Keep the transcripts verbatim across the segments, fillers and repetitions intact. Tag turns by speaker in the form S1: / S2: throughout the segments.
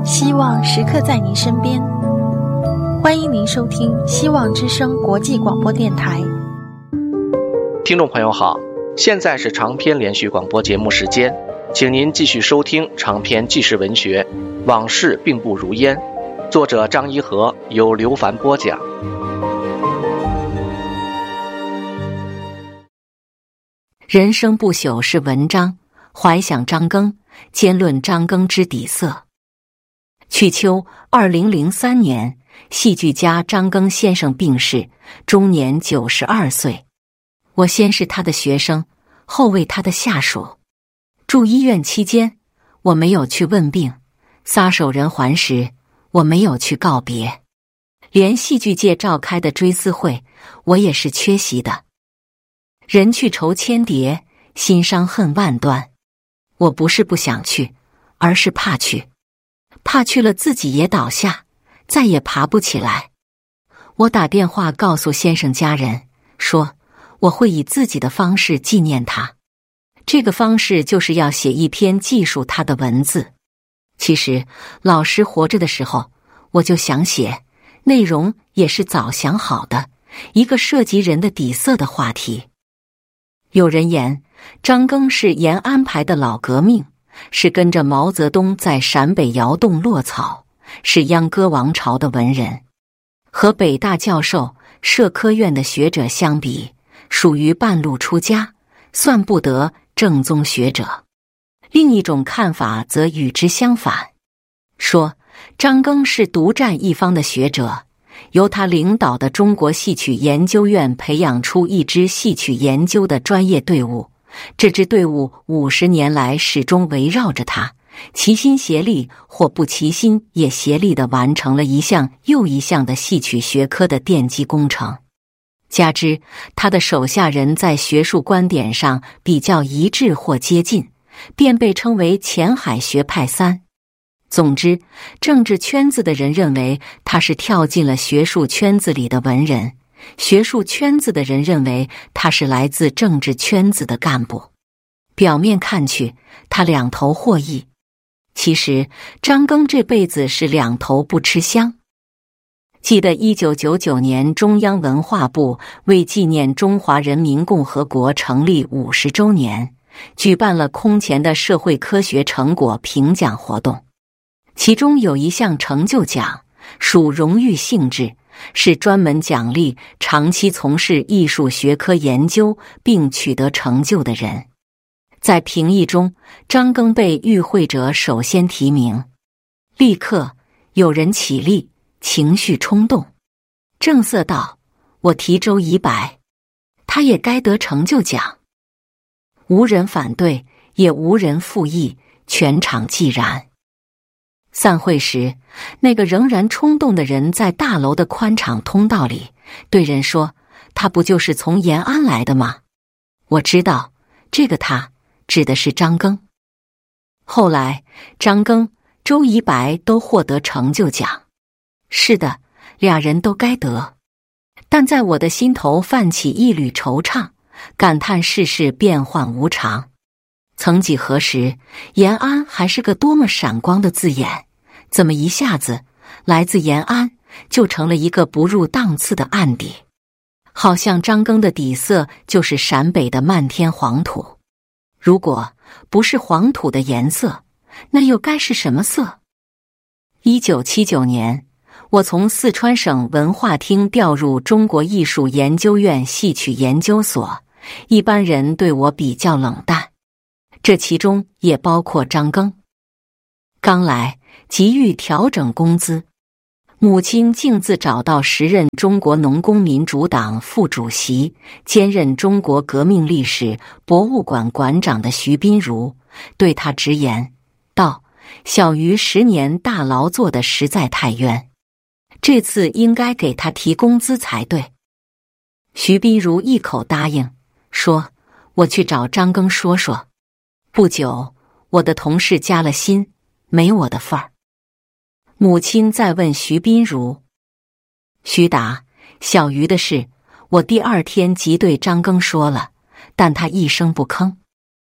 S1: 希望时刻在您身边。欢迎您收听希望之声国际广播电台。
S2: 听众朋友好，现在是长篇连续广播节目时间，请您继续收听长篇纪实文学《往事并不如烟》，作者张一和，由刘凡播讲。
S3: 人生不朽是文章，怀想张庚，兼论张庚之底色。去秋二零零三年，戏剧家张庚先生病逝，终年九十二岁。我先是他的学生，后为他的下属。住医院期间，我没有去问病；撒手人寰时，我没有去告别。连戏剧界召开的追思会，我也是缺席的。人去愁千叠，心伤恨万端。我不是不想去，而是怕去。怕去了自己也倒下，再也爬不起来。我打电话告诉先生家人，说我会以自己的方式纪念他。这个方式就是要写一篇记述他的文字。其实老师活着的时候，我就想写，内容也是早想好的，一个涉及人的底色的话题。有人言，张庚是延安派的老革命，是跟着毛泽东在陕北窑洞落草，是秧歌王朝的文人。和北大教授、社科院的学者相比，属于半路出家，算不得正宗学者。另一种看法则与之相反，说张庚是独占一方的学者，由他领导的中国戏曲研究院培养出一支戏曲研究的专业队伍，这支队伍五十年来始终围绕着他，齐心协力或不齐心也协力地完成了一项又一项的戏曲学科的奠基工程。加之他的手下人在学术观点上比较一致或接近，便被称为前海学派三。总之，政治圈子的人认为他是跳进了学术圈子里的文人，学术圈子的人认为他是来自政治圈子的干部。表面看去，他两头获益。其实，张庚这辈子是两头不吃香。记得一九九九年，中央文化部为纪念中华人民共和国成立五十周年，举办了空前的社会科学成果评奖活动。其中有一项成就奖，属荣誉性质，是专门奖励长期从事艺术学科研究并取得成就的人。在评议中，张庚被与会者首先提名。立刻有人起立，情绪冲动，正色道：“我提周以柏，他也该得成就奖。”无人反对，也无人附议，全场寂然。散会时，那个仍然冲动的人在大楼的宽敞通道里对人说：“他不就是从延安来的吗？”我知道，这个他指的是张庚。后来，张庚、周以柏都获得成就奖。是的，俩人都该得。但在我的心头泛起一缕惆怅，感叹世事变幻无常。曾几何时，延安还是个多么闪光的字眼，怎么一下子来自延安就成了一个不入档次的暗底？好像张庚的底色就是陕北的漫天黄土。如果不是黄土的颜色，那又该是什么色？一九七九年，我从四川省文化厅调入中国艺术研究院戏曲研究所，一般人对我比较冷淡，这其中也包括张庚。刚来，急欲调整工资，母亲径自找到时任中国农工民主党副主席、兼任中国革命历史博物馆馆长的徐宾如，对他直言道：“小于十年大劳做的实在太冤，这次应该给他提工资才对。”徐宾如一口答应，说：“我去找张庚说说。”不久，我的同事加了薪，没我的份儿。母亲再问徐宾如，徐答：“小于的事，我第二天即对张庚说了，但他一声不吭。”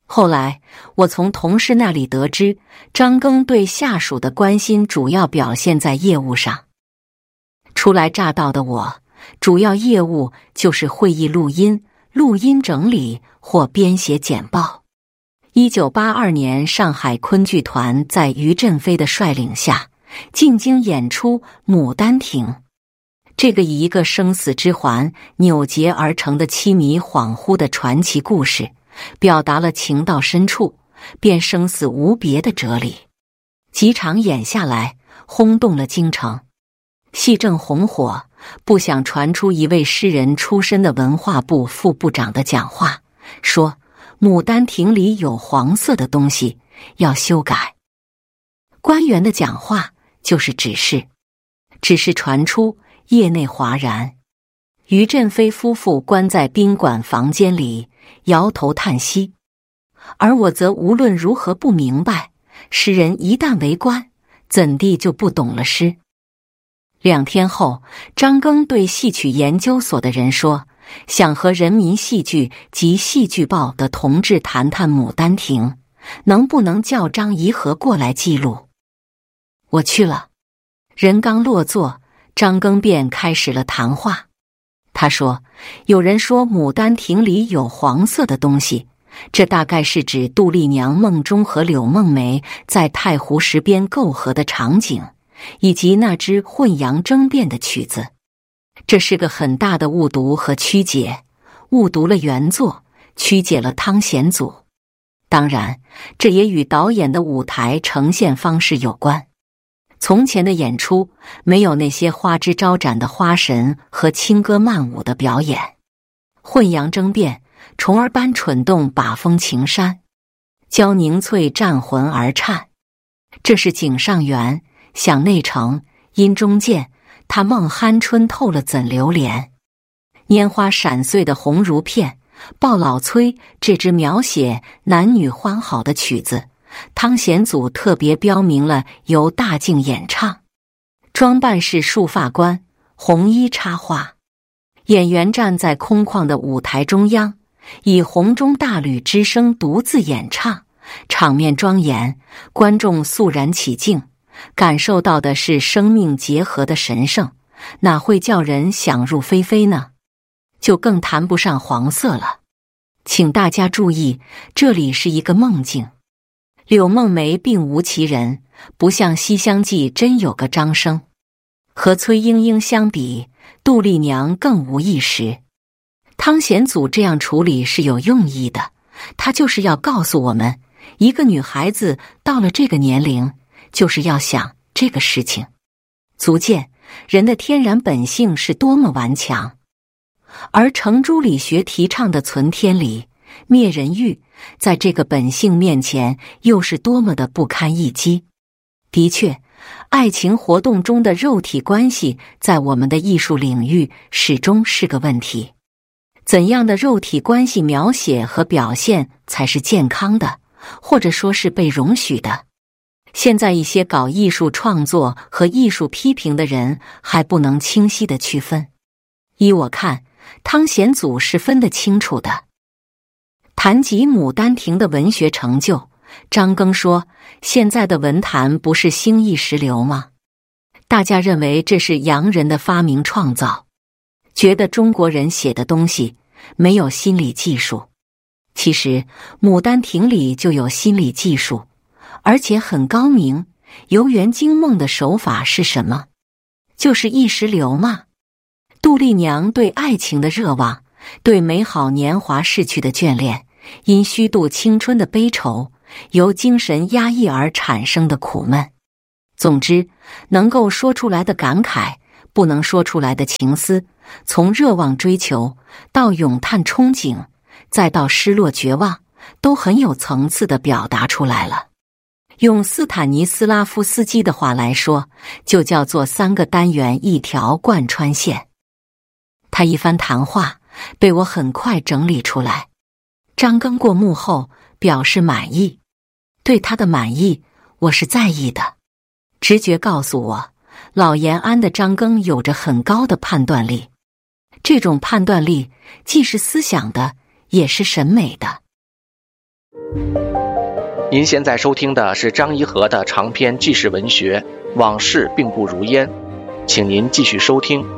S3: 后来我从同事那里得知，张庚对下属的关心主要表现在业务上。初来乍到的我，主要业务就是会议录音、录音整理或编写简报。一九八二年，上海昆剧团在于振飞的率领下，进京演出《牡丹亭》。这个以一个生死之环扭结而成的凄迷恍惚的传奇故事，表达了情到深处便生死无别的哲理。几场演下来，轰动了京城。戏正红火，不想传出一位诗人出身的文化部副部长的讲话，说牡丹亭里有黄色的东西，要修改。官员的讲话就是指示，指示传出，业内哗然。于振飞夫妇关在宾馆房间里，摇头叹息。而我则无论如何不明白，诗人一旦为官，怎地就不懂了诗？两天后，张庚对戏曲研究所的人说，想和人民戏剧及戏剧报的同志谈谈《牡丹亭》，能不能叫张颐和过来记录？我去了。人刚落座，张庚便开始了谈话。他说，有人说《牡丹亭》里有黄色的东西，这大概是指杜丽娘梦中和柳梦梅在太湖石边媾和的场景，以及那支混阳争辩的曲子。这是个很大的误读和曲解，误读了原作，曲解了汤显祖。当然，这也与导演的舞台呈现方式有关。从前的演出没有那些花枝招展的花神和轻歌曼舞的表演。混阳争辩，虫儿般蠢动把风情山，娇凝翠战魂而颤。这是井上元，想内城，因中见，他梦酣春透了怎流连。拈花闪碎的红如片，鲍老崔这支描写男女欢好的曲子，汤显祖特别标明了由大镜演唱。装扮是束发冠，红衣插花，演员站在空旷的舞台中央，以红中大吕之声独自演唱，场面庄严，观众肃然起敬，感受到的是生命结合的神圣，哪会叫人想入非非呢？就更谈不上黄色了。请大家注意，这里是一个梦境。柳梦梅并无其人，不像《西厢记》真有个张生。和崔莺莺相比，杜丽娘更无一时。汤显祖这样处理是有用意的，他就是要告诉我们，一个女孩子到了这个年龄，就是要想这个事情，足见人的天然本性是多么顽强。而程朱理学提倡的存天理、灭人欲，在这个本性面前又是多么的不堪一击。的确，爱情活动中的肉体关系在我们的艺术领域始终是个问题。怎样的肉体关系描写和表现才是健康的，或者说是被容许的？现在一些搞艺术创作和艺术批评的人还不能清晰地区分。依我看，汤显祖是分得清楚的。谈及《牡丹亭》的文学成就，张庚说，现在的文坛不是兴意时流吗？大家认为这是洋人的发明创造，觉得中国人写的东西没有心理技术。其实《牡丹亭》里就有心理技术，而且很高明。游园惊梦的手法是什么？就是意识流嘛。杜丽娘对爱情的热望，对美好年华逝去的眷恋，因虚度青春的悲愁，由精神压抑而产生的苦闷。总之，能够说出来的感慨，不能说出来的情思，从热望追求到咏叹憧憬，再到失落绝望，都很有层次地表达出来了。用斯坦尼斯拉夫斯基的话来说，就叫做三个单元一条贯穿线。他一番谈话被我很快整理出来。张庚过目后表示满意，对他的满意我是在意的。直觉告诉我，老延安的张庚有着很高的判断力，这种判断力既是思想的，也是审美的。
S2: 您现在收听的是张一和的长篇纪实文学《往事并不如烟》，请您继续收听。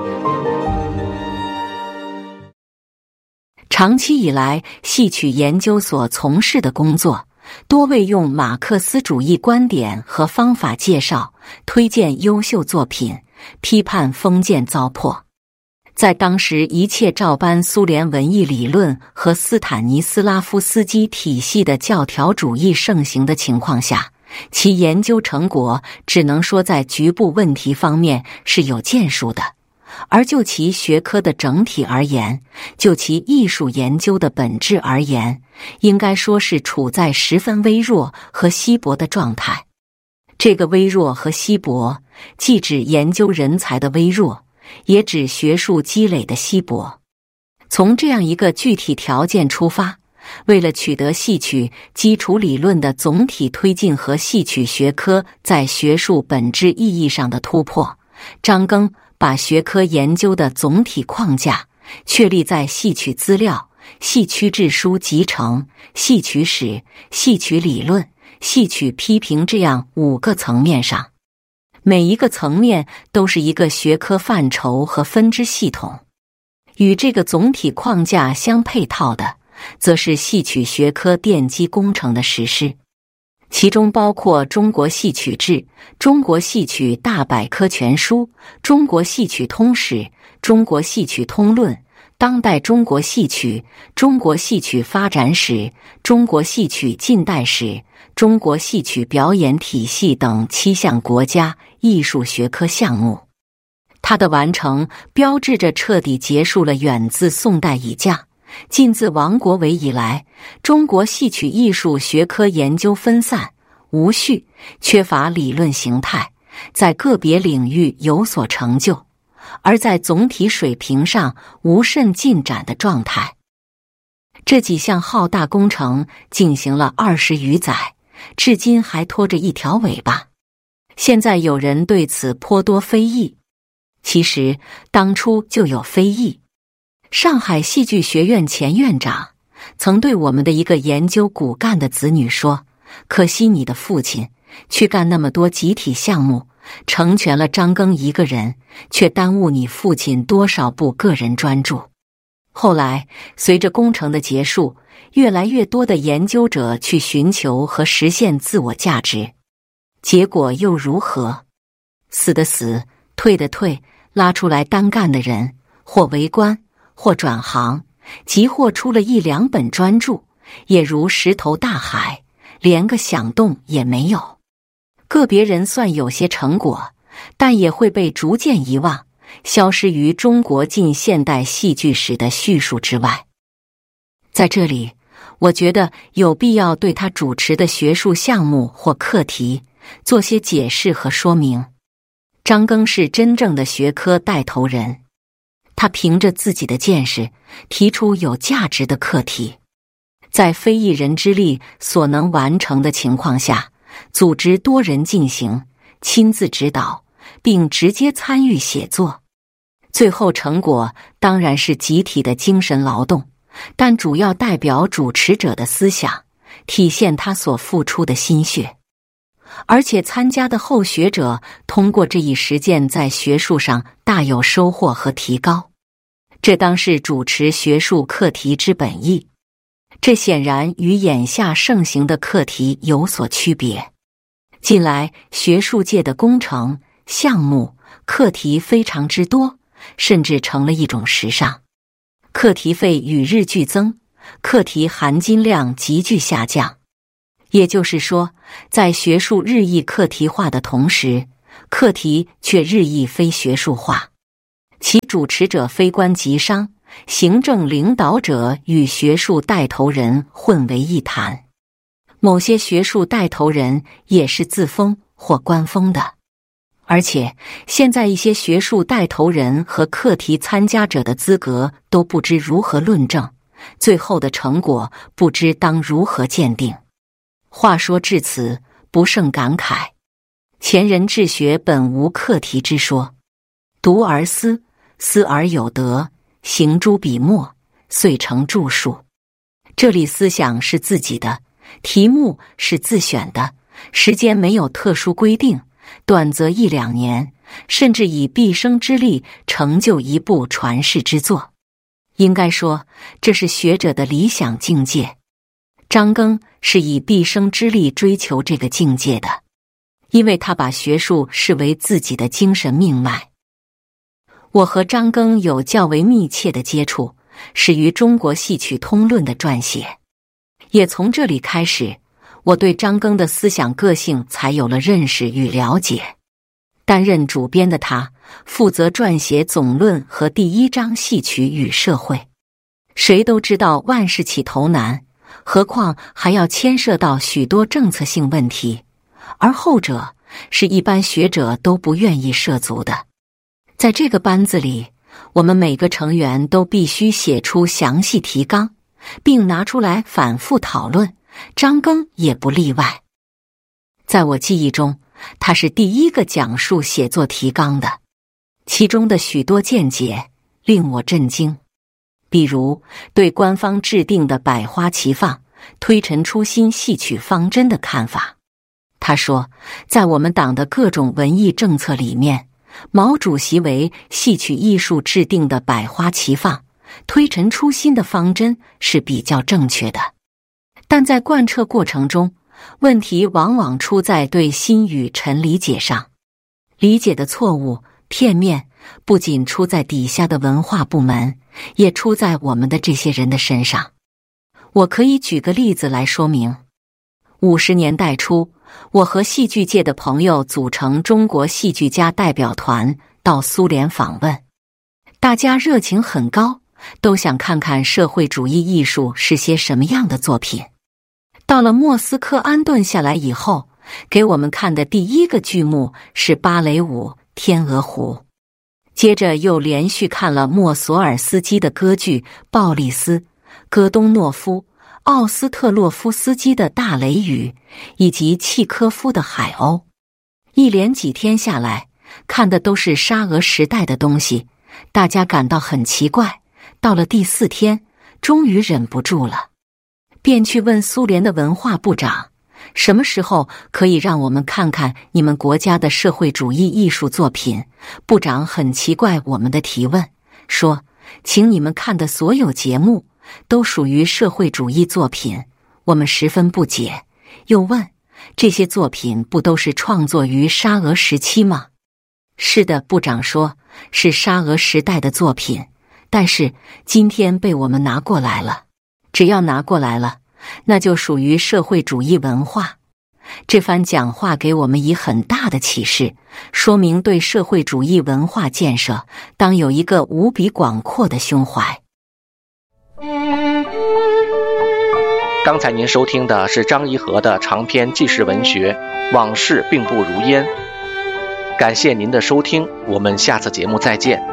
S3: 长期以来，戏曲研究所从事的工作多为用马克思主义观点和方法介绍、推荐优秀作品，批判封建糟粕。在当时一切照搬苏联文艺理论和斯坦尼斯拉夫斯基体系的教条主义盛行的情况下，其研究成果只能说在局部问题方面是有建树的，而就其学科的整体而言，就其艺术研究的本质而言，应该说是处在十分微弱和稀薄的状态。这个微弱和稀薄，既指研究人才的微弱，也指学术积累的稀薄。从这样一个具体条件出发，为了取得戏曲基础理论的总体推进和戏曲学科在学术本质意义上的突破，张庚把学科研究的总体框架确立在戏曲资料、戏曲志书集成、戏曲史、戏曲理论、戏曲批评这样五个层面上。每一个层面都是一个学科范畴和分支系统。与这个总体框架相配套的，则是戏曲学科奠基工程的实施，其中包括中国戏曲志、中国戏曲大百科全书、中国戏曲通史、中国戏曲通论、当代中国戏曲、中国戏曲发展史、中国戏曲近代史、中国戏曲表演体系等七项国家艺术学科项目。它的完成标志着彻底结束了远自宋代以降，近自王国维以来，中国戏曲艺术学科研究分散、无序、缺乏理论形态，在个别领域有所成就，而在总体水平上无甚进展的状态。这几项浩大工程进行了二十余载，至今还拖着一条尾巴。现在有人对此颇多非议，其实当初就有非议。上海戏剧学院前院长曾对我们的一个研究骨干的子女说，可惜你的父亲去干那么多集体项目，成全了张庚一个人，却耽误你父亲多少部个人专著。后来随着工程的结束，越来越多的研究者去寻求和实现自我价值，结果又如何？死的死，退的退，拉出来单干的人或为官，或转行，即或出了一两本专著，也如石头大海，连个响动也没有。个别人算有些成果，但也会被逐渐遗忘，消失于中国近现代戏剧史的叙述之外。在这里，我觉得有必要对他主持的学术项目或课题做些解释和说明。张庚是真正的学科带头人，他凭着自己的见识提出有价值的课题，在非一人之力所能完成的情况下，组织多人进行，亲自指导，并直接参与写作。最后成果当然是集体的精神劳动，但主要代表主持者的思想，体现他所付出的心血。而且参加的后学者通过这一实践在学术上大有收获和提高，这当是主持学术课题之本意。这显然与眼下盛行的课题有所区别。近来学术界的工程、项目、课题非常之多，甚至成了一种时尚。课题费与日俱增，课题含金量急剧下降。也就是说，在学术日益课题化的同时，课题却日益非学术化，其主持者非官即商，行政领导者与学术带头人混为一谈。某些学术带头人也是自封或官封的，而且现在一些学术带头人和课题参加者的资格都不知如何论证，最后的成果不知当如何鉴定。话说至此，不胜感慨。前人治学本无课题之说，读而思，思而有得，行诸笔墨，遂成著述。 这里思想是自己的，题目是自选的，时间没有特殊规定，短则一两年，甚至以毕生之力成就一部传世之作。应该说，这是学者的理想境界。张庚是以毕生之力追求这个境界的，因为他把学术视为自己的精神命脉。我和张庚有较为密切的接触，始于《中国戏曲通论》的撰写，也从这里开始，我对张庚的思想个性才有了认识与了解。担任主编的他，负责撰写总论和第一章戏曲与社会。谁都知道万事起头难，何况还要牵涉到许多政策性问题，而后者是一般学者都不愿意涉足的。在这个班子里，我们每个成员都必须写出详细提纲，并拿出来反复讨论，张庚也不例外。在我记忆中，他是第一个讲述写作提纲的，其中的许多见解令我震惊。比如对官方制定的百花齐放、推陈出新戏曲方针的看法。他说，在我们党的各种文艺政策里面，毛主席为戏曲艺术制定的百花齐放、推陈出新的方针是比较正确的，但在贯彻过程中，问题往往出在对新与陈理解上。理解的错误、片面，不仅出在底下的文化部门，也出在我们的这些人的身上。我可以举个例子来说明。五十年代初，我和戏剧界的朋友组成中国戏剧家代表团到苏联访问，大家热情很高，都想看看社会主义艺术是些什么样的作品。到了莫斯科安顿下来以后，给我们看的第一个剧目是芭蕾舞《天鹅湖》，接着又连续看了莫索尔斯基的歌剧《鲍利斯》，戈东诺夫、奥斯特洛夫斯基的大雷雨，以及契科夫的海鸥。一连几天下来，看的都是沙俄时代的东西，大家感到很奇怪。到了第四天，终于忍不住了，便去问苏联的文化部长，什么时候可以让我们看看你们国家的社会主义艺术作品？部长很奇怪我们的提问，说，请你们看的所有节目都属于社会主义作品。我们十分不解，又问，这些作品不都是创作于沙俄时期吗？是的，部长说，是沙俄时代的作品，但是今天被我们拿过来了。只要拿过来了，那就属于社会主义文化。这番讲话给我们以很大的启示，说明对社会主义文化建设当有一个无比广阔的胸怀。
S2: 刚才您收听的是张颐和的长篇纪实文学《往事并不如烟》，感谢您的收听，我们下次节目再见。